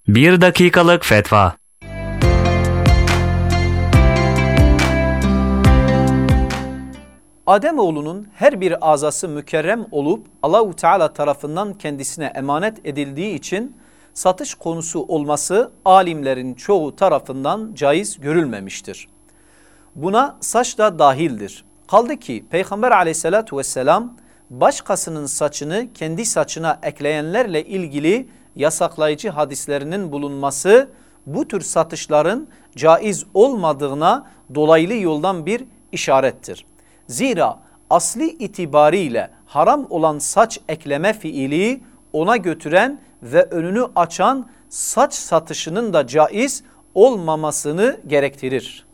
Bir dakikalık fetva. Ademoğlunun her bir azası mükerrem olup Allah-u Teala tarafından kendisine emanet edildiği için satış konusu olması alimlerin çoğu tarafından caiz görülmemiştir. Buna saç da dahildir. Kaldı ki Peygamber aleyhissalatu vesselam başkasının saçını kendi saçına ekleyenlerle ilgili yasaklayıcı hadislerinin bulunması bu tür satışların caiz olmadığına dolaylı yoldan bir işarettir. Zira asli itibariyle haram olan saç ekleme fiili ona götüren ve önünü açan saç satışının da caiz olmamasını gerektirir.